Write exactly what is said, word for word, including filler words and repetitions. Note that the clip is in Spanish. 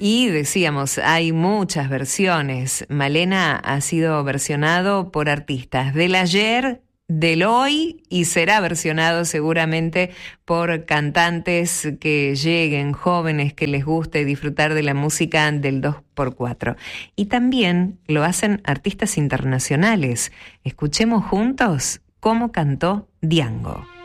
Y decíamos, hay muchas versiones. Malena ha sido versionado por artistas del ayer, del hoy, y será versionado seguramente por cantantes que lleguen, jóvenes que les guste disfrutar de la música del dos por cuatro. Y también lo hacen artistas internacionales. Escuchemos juntos cómo cantó Diango.